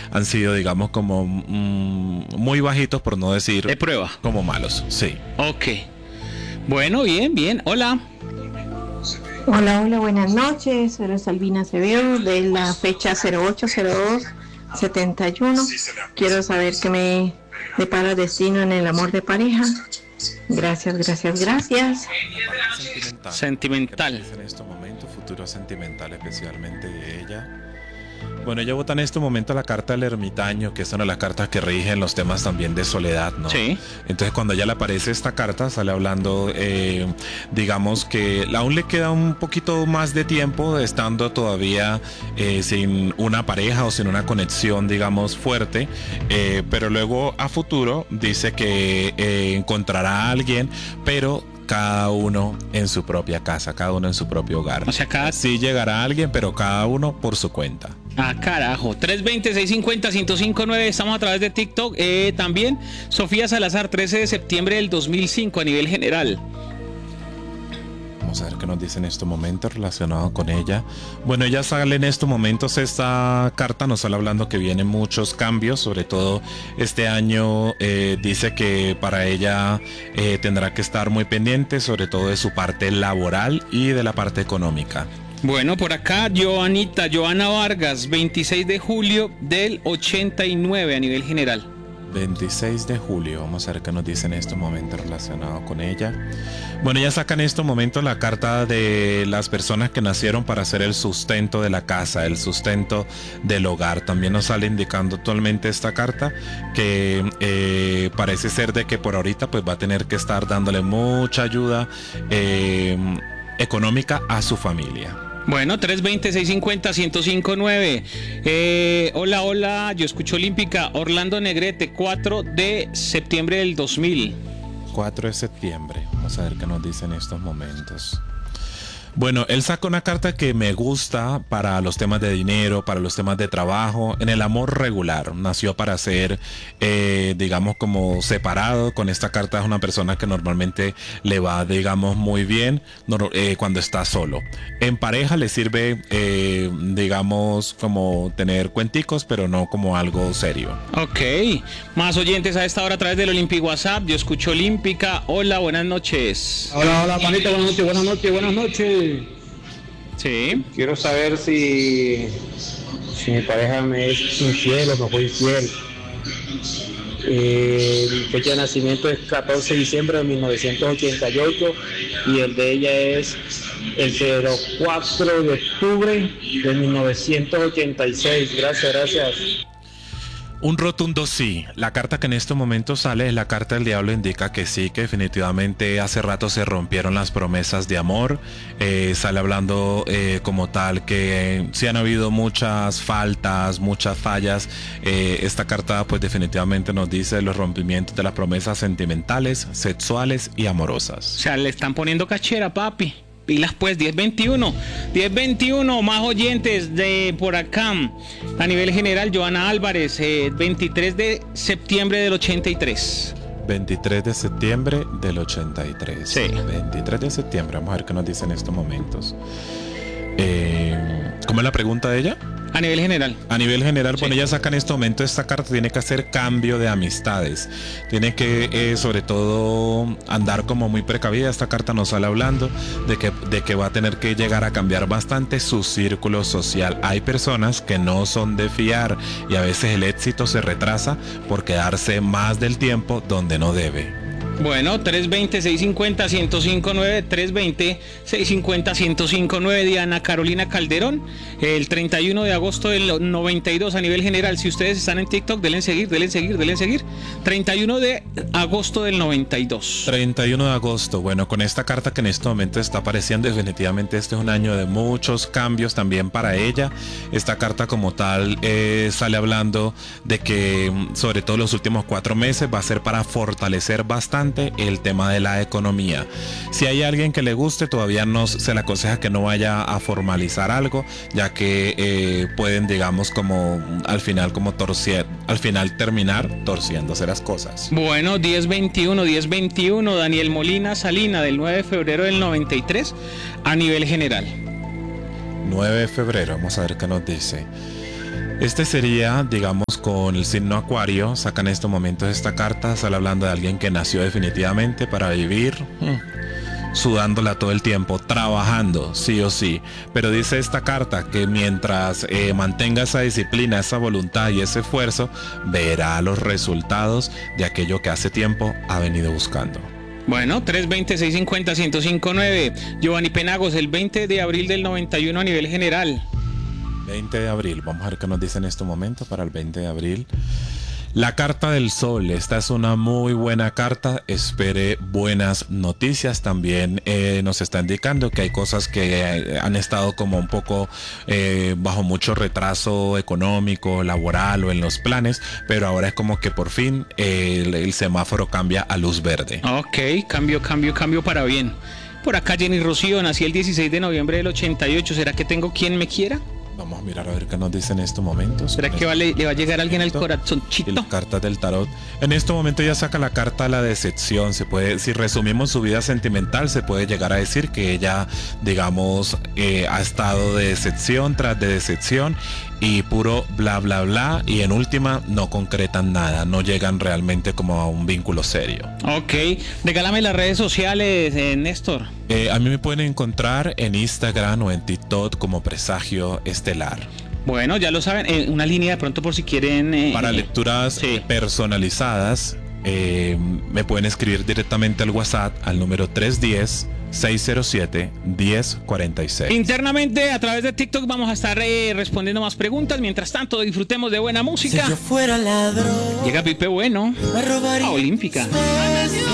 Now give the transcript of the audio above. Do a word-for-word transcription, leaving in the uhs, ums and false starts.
han sido, digamos, como mm, muy bajitos, por no decir de prueba, como malos. Sí. Ok. Bueno, bien, bien. Hola. Hola, hola, buenas noches. Soy Salvina Acevedo de la fecha cero ocho cero dos setenta y uno. Quiero saber qué me depara destino en el amor de pareja. Gracias, gracias, gracias. Sentimental. Sentimental. En estos momentos, futuro sentimental, especialmente de ella. Bueno, ella vota en este momento la carta del ermitaño, que es una de las cartas que rigen los temas también de soledad, ¿no? Sí. Entonces, cuando a ella le aparece esta carta, sale hablando, eh, digamos que aún le queda un poquito más de tiempo, estando todavía eh, sin una pareja o sin una conexión, digamos, fuerte, eh, pero luego a futuro dice que eh, encontrará a alguien, pero cada uno en su propia casa, cada uno en su propio hogar. O sea, cada... Sí llegará alguien, pero cada uno por su cuenta. Ah, carajo. tres veinte, seiscientos cincuenta, ciento cinco nueve. Estamos a través de TikTok. Eh, también Sofía Salazar, trece de septiembre del dos mil cinco a nivel general. Vamos a ver qué nos dice en estos momentos relacionado con ella. Bueno, ella sale en estos momentos, esta carta nos sale hablando que vienen muchos cambios, sobre todo este año. Eh, dice que para ella eh, tendrá que estar muy pendiente, sobre todo de su parte laboral y de la parte económica. Bueno, por acá, Joanita, Joana Vargas, veintiséis de julio del ochenta y nueve a nivel general. veintiséis de julio, vamos a ver qué nos dice en estos momentos relacionado con ella. Bueno, ella saca en estos momentos la carta de las personas que nacieron para hacer el sustento de la casa, el sustento del hogar. También nos sale indicando actualmente esta carta que eh, parece ser de que por ahorita pues va a tener que estar dándole mucha ayuda eh, económica a su familia. Bueno, tres veinte, seiscientos cincuenta, ciento cinco nueve. Eh, hola, hola, yo escucho Olímpica. Orlando Negrete, cuatro de septiembre del dos mil. cuatro de septiembre. Vamos a ver qué nos dice en estos momentos. Bueno, él saca una carta que me gusta para los temas de dinero, para los temas de trabajo, en el amor regular. Nació para ser, eh, digamos, como separado. Con esta carta es una persona que normalmente le va, digamos, muy bien no, eh, cuando está solo. En pareja le sirve, eh, digamos, como tener cuenticos, pero no como algo serio. Ok, más oyentes a esta hora a través del Olympic WhatsApp. Yo escucho Olímpica. Hola, buenas noches. Hola, hola, panita, buenas noches, buenas noches, buenas noches. Sí. Quiero saber si, si mi pareja me es infiel o me fue infiel. Eh, mi fecha de nacimiento es catorce de diciembre de mil novecientos ochenta y ocho y el de ella es el cero cuatro de octubre de mil novecientos ochenta y seis. Gracias, gracias. Un rotundo sí. La carta que en este momento sale es la carta del diablo, indica que sí, que definitivamente hace rato se rompieron las promesas de amor. Eh, sale hablando eh, como tal que eh, sí han habido muchas faltas, muchas fallas. Eh, esta carta pues definitivamente nos dice los rompimientos de las promesas sentimentales, sexuales y amorosas. O sea, le están poniendo cachera, papi. Pilas pues, diez veintiuno, diez veintiuno, más oyentes de por acá. A nivel general, Joana Álvarez, eh, veintitrés de septiembre del ochenta y tres. veintitrés de septiembre del ochenta y tres. Sí. veintitrés de septiembre, vamos a ver qué nos dice en estos momentos. Eh, ¿Cómo es la pregunta de ella? A nivel general. A nivel general, Sí. bueno, ella saca en este momento esta carta, tiene que hacer cambio de amistades. Tiene que, eh, sobre todo, andar como muy precavida. Esta carta nos sale hablando de que, de que va a tener que llegar a cambiar bastante su círculo social. Hay personas que no son de fiar y a veces el éxito se retrasa por quedarse más del tiempo donde no debe. Bueno, tres veinte, seiscientos cincuenta, ciento cinco nueve, tres veinte, seiscientos cincuenta, ciento cinco nueve. Diana Carolina Calderón, el treinta y uno de agosto del noventa y dos a nivel general. Si ustedes están en TikTok, denle seguir, denle seguir, denle seguir. treinta y uno de agosto del noventa y dos. treinta y uno de agosto, bueno, con esta carta que en este momento está apareciendo, definitivamente este es un año de muchos cambios también para ella. Esta carta como tal eh, sale hablando de que sobre todo los últimos cuatro meses va a ser para fortalecer bastante el tema de la economía. Si hay alguien que le guste, todavía no se le aconseja que no vaya a formalizar algo, ya que eh, pueden, digamos, como al final como torcer, al final terminar torciéndose las cosas. Bueno, diez veintiuno, diez veintiuno, Daniel Molina Salina, del nueve de febrero del noventa y tres a nivel general. nueve de febrero, vamos a ver qué nos dice. Este sería, digamos, con el signo Acuario. Saca en estos momentos esta carta. Sale hablando de alguien que nació definitivamente para vivir, hmm, sudándola todo el tiempo, trabajando, sí o sí. Pero dice esta carta que mientras eh, mantenga esa disciplina, esa voluntad y ese esfuerzo, verá los resultados de aquello que hace tiempo ha venido buscando. Bueno, tres veinte, seiscientos cincuenta, ciento cinco nueve. Giovanni Penagos, el veinte de abril del noventa y uno a nivel general. veinte de abril, vamos a ver qué nos dice en este momento para el veinte de abril. La carta del sol, esta es una muy buena carta, espere buenas noticias. También eh, nos está indicando que hay cosas que eh, han estado como un poco eh, bajo mucho retraso económico, laboral o en los planes, pero ahora es como que por fin eh, el, el semáforo cambia a luz verde. Ok, cambio, cambio, cambio para bien. Por acá Jenny Rocío, nací el dieciséis de noviembre del ochenta y ocho, ¿será que tengo quien me quiera? Vamos a mirar a ver qué nos dice en estos momentos. ¿Será que va, le, le va a llegar alguien al corazoncito? Las cartas del tarot. En este momento ya saca la carta de la decepción. Se puede, si resumimos su vida sentimental, se puede llegar a decir que ella, digamos, eh, ha estado de decepción tras de decepción y puro bla bla bla, y en última no concretan nada, no llegan realmente como a un vínculo serio. Ok, regálame las redes sociales, eh, Néstor. Eh, a mí me pueden encontrar en Instagram o en TikTok como Presagio Estelar. Bueno, ya lo saben, eh, una línea de pronto por si quieren... Eh, Para lecturas sí. personalizadas, eh, me pueden escribir directamente al WhatsApp al número tres uno cero, seis cero siete, uno cero cuatro seis. Internamente a través de TikTok vamos a estar eh, respondiendo más preguntas. Mientras tanto, disfrutemos de buena música. Si yo fuera ladrón, llega Pipe Bueno, a Olímpica.